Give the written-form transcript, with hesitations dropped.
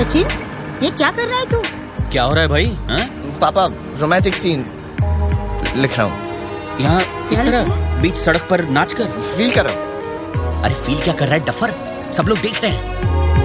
सचिन, ये क्या कर रहा है तू? क्या हो रहा है भाई? पापा रोमांटिक सीन लिख रहा हूँ। यहाँ इस तरह बीच सड़क पर नाच कर फील कर रहा हूँ। अरे फील क्या कर रहा है डफर? सब लोग देख रहे हैं।